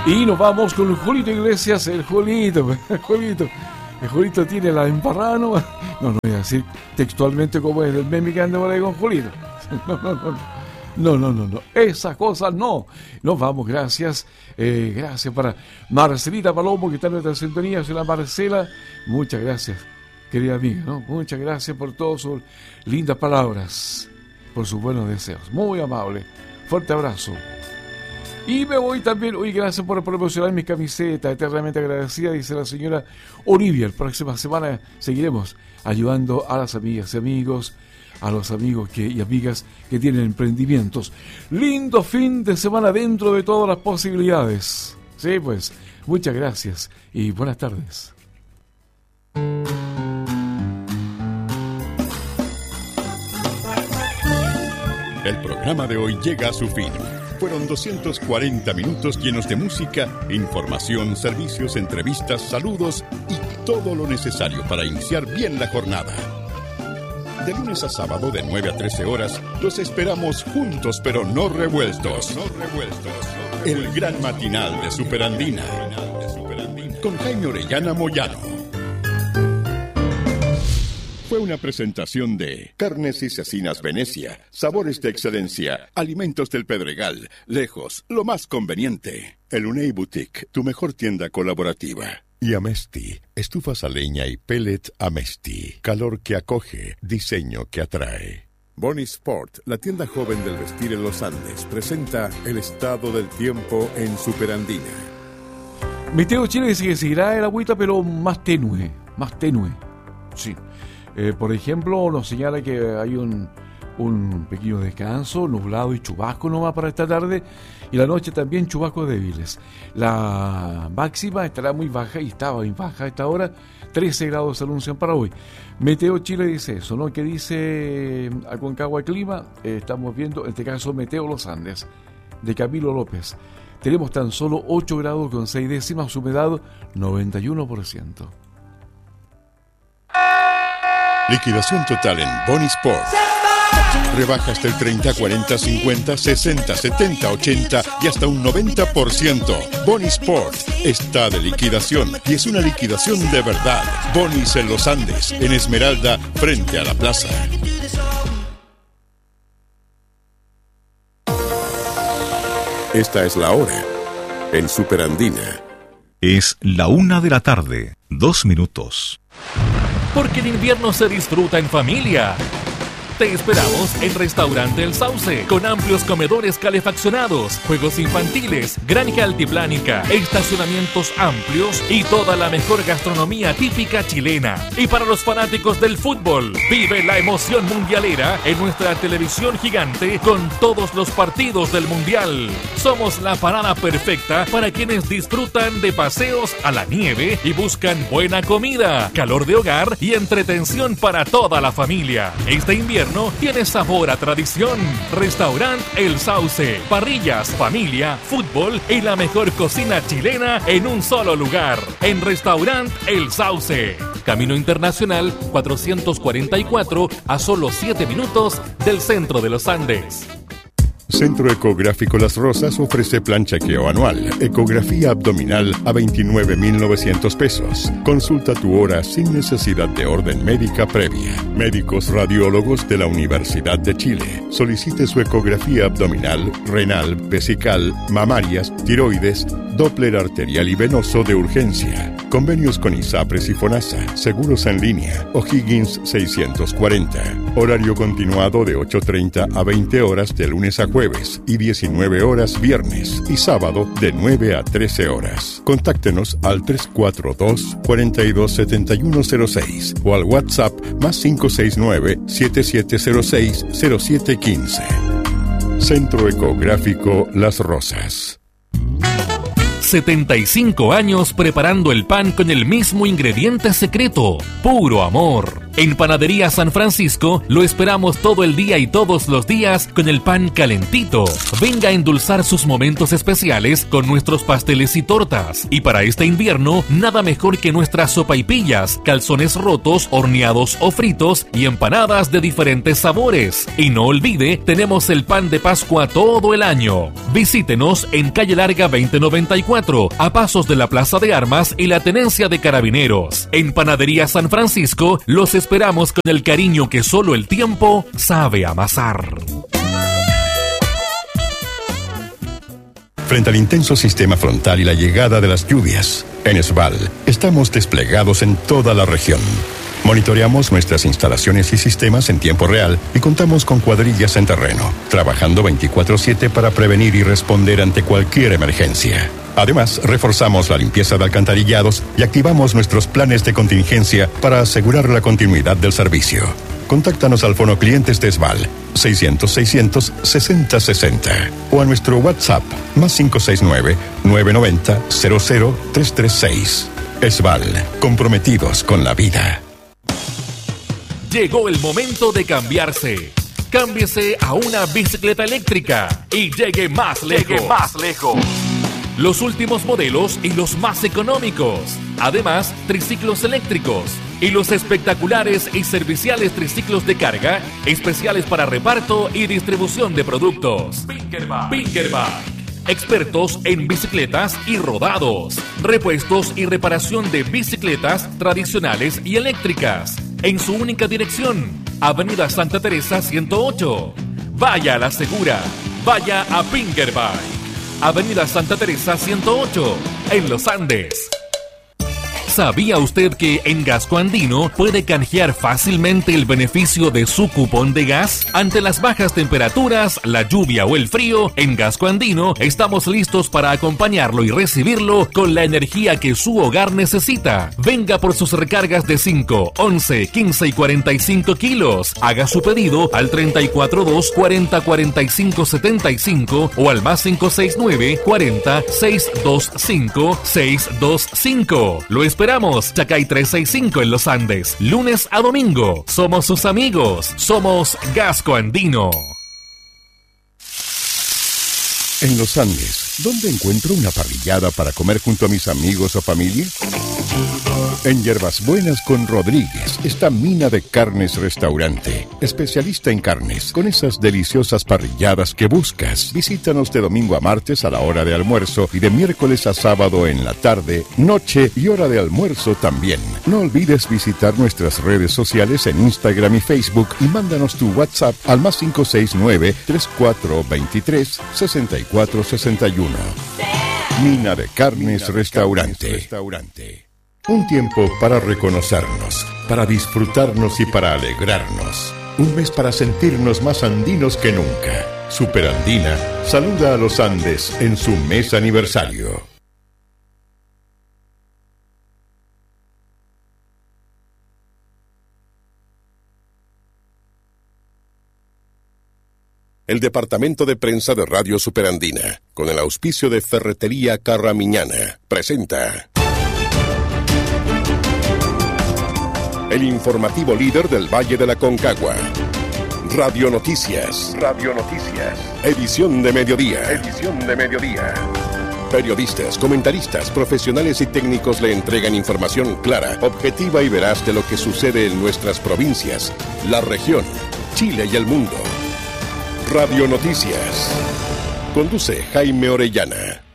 Y nos vamos con Julito Iglesias, el Julito. El Julito tiene la embarrada, no voy a decir textualmente como es el meme que anda por ahí con Julito. No. Esas cosas no. Nos vamos, gracias. Gracias para Marcelita Palomo, que está en nuestra sintonía. Soy la Marcela. Muchas gracias, querida amiga, ¿no? Muchas gracias por todas sus lindas palabras, por sus buenos deseos. Muy amable. Fuerte abrazo. Y me voy también, gracias por promocionar mis camisetas, eternamente agradecida, dice la señora Olivia. La próxima semana seguiremos ayudando a las amigas y amigos, a los amigos y amigas que tienen emprendimientos. Lindo fin de semana dentro de todas las posibilidades. Sí, pues, muchas gracias y buenas tardes. El programa de hoy llega a su fin. Fueron 240 minutos llenos de música, información, servicios, entrevistas, saludos y todo lo necesario para iniciar bien la jornada. De lunes a sábado de 9 a 13 horas, los esperamos juntos pero no revueltos. El gran matinal de Superandina. Con Jaime Orellana Moyano. Fue una presentación de Carnes y Cecinas Venecia, sabores de excelencia, alimentos del Pedregal, lejos, lo más conveniente. El Unei Boutique, tu mejor tienda colaborativa. Y Amesti, estufas a leña y pellet Amesti, calor que acoge, diseño que atrae. Bonnie Sport, la tienda joven del vestir en los Andes, presenta el estado del tiempo en Superandina. Meteo Chile dice que seguirá el agüita, pero más tenue. Sí. Por ejemplo, nos señala que hay un pequeño descanso, nublado y chubasco nomás para esta tarde, y la noche también chubascos débiles. La máxima estará muy baja y estaba muy baja a esta hora, 13 grados se anuncian para hoy. Meteo Chile dice eso, ¿no? ¿Qué dice Aconcagua Clima? Estamos viendo, en este caso, Meteo Los Andes, de Camilo López. Tenemos tan solo 8 grados con 6 décimas, humedad 91%. Liquidación total en Bonnie Sport. Rebajas del 30, 40, 50, 60, 70, 80 y hasta un 90%. Bonnie Sport está de liquidación y es una liquidación de verdad. Bonnie's en Los Andes, en Esmeralda, frente a la plaza. Esta es la hora en Superandina. Es la 1:00 p.m, 2 minutos. Porque el invierno se disfruta en familia. Te esperamos en Restaurante El Sauce, con amplios comedores calefaccionados, juegos infantiles, granja altiplánica, estacionamientos amplios y toda la mejor gastronomía típica chilena. Y para los fanáticos del fútbol, vive la emoción mundialera en nuestra televisión gigante con todos los partidos del Mundial. Somos la parada perfecta para quienes disfrutan de paseos a la nieve y buscan buena comida, calor de hogar y entretención para toda la familia. Este invierno tiene sabor a tradición. Restaurante El Sauce. Parrillas, familia, fútbol y la mejor cocina chilena en un solo lugar. En Restaurante El Sauce. Camino Internacional 444, a solo 7 minutos del centro de los Andes. Centro Ecográfico Las Rosas ofrece plan chequeo anual, ecografía abdominal a 29,900 pesos. Consulta tu hora sin necesidad de orden médica previa. Médicos radiólogos de la Universidad de Chile. Solicite su ecografía abdominal, renal, vesical, mamarias, tiroides, Doppler arterial y venoso de urgencia. Convenios con ISAPRES y FONASA. Seguros en línea. O'Higgins 640. Horario continuado de 8:30 a 20 horas de lunes a jueves y 19 horas viernes y sábado de 9 a 13 horas. Contáctenos al 342-427106 o al WhatsApp +569 7706 0715. Centro Ecográfico Las Rosas. 75 años preparando el pan con el mismo ingrediente secreto, puro amor. En Panadería San Francisco lo esperamos todo el día y todos los días con el pan calentito. Venga a endulzar sus momentos especiales con nuestros pasteles y tortas. Y para este invierno, nada mejor que nuestras sopaipillas, calzones rotos, horneados o fritos y empanadas de diferentes sabores. Y no olvide, tenemos el pan de Pascua todo el año. Visítenos en Calle Larga 2094, a pasos de la Plaza de Armas y la Tenencia de Carabineros. En Panadería San Francisco, los esperamos con el cariño que solo el tiempo sabe amasar. Frente al intenso sistema frontal y la llegada de las lluvias, en SVAL estamos desplegados en toda la región. Monitoreamos nuestras instalaciones y sistemas en tiempo real y contamos con cuadrillas en terreno, trabajando 24/7 para prevenir y responder ante cualquier emergencia. Además, reforzamos la limpieza de alcantarillados y activamos nuestros planes de contingencia para asegurar la continuidad del servicio. Contáctanos al Fono Clientes de SVAL 600-600-6060 o a nuestro WhatsApp +569 990 00336. SVAL, comprometidos con la vida. Llegó el momento de cambiarse. Cámbiese a una bicicleta eléctrica y llegue más lejos. Los últimos modelos y los más económicos. Además, triciclos eléctricos y los espectaculares y serviciales triciclos de carga, especiales para reparto y distribución de productos. Pinkerback. Expertos en bicicletas y rodados. Repuestos y reparación de bicicletas tradicionales y eléctricas. En su única dirección, Avenida Santa Teresa 108. Vaya a la segura. Vaya a Pinkerback. Avenida Santa Teresa 108, en Los Andes. ¿Sabía usted que en Gasco Andino puede canjear fácilmente el beneficio de su cupón de gas? Ante las bajas temperaturas, la lluvia o el frío, en Gasco Andino estamos listos para acompañarlo y recibirlo con la energía que su hogar necesita. Venga por sus recargas de 5, 11, 15 y 45 kilos. Haga su pedido al 342 40 45 75 o al +569 40 625 625. Lo esperamos, Chacay 365 en Los Andes, lunes a domingo. Somos sus amigos, somos Gasco Andino. En Los Andes, ¿dónde encuentro una parrillada para comer junto a mis amigos o familia? En Hierbas Buenas con Rodríguez está Mina de Carnes Restaurante, especialista en carnes, con esas deliciosas parrilladas que buscas. Visítanos de domingo a martes a la hora de almuerzo y de miércoles a sábado en la tarde, noche y hora de almuerzo también. No olvides visitar nuestras redes sociales en Instagram y Facebook y mándanos tu WhatsApp al +569 3423 6461. Mina de Carnes Restaurante. Un tiempo para reconocernos, para disfrutarnos y para alegrarnos. Un mes para sentirnos más andinos que nunca. Superandina saluda a los Andes en su mes aniversario. El Departamento de Prensa de Radio Superandina, con el auspicio de Ferretería Carramiñana, presenta el informativo líder del Valle de la Concagua. Radio Noticias. Edición de mediodía. Periodistas, comentaristas, profesionales y técnicos le entregan información clara, objetiva y veraz de lo que sucede en nuestras provincias, la región, Chile y el mundo. Radio Noticias. Conduce Jaime Orellana.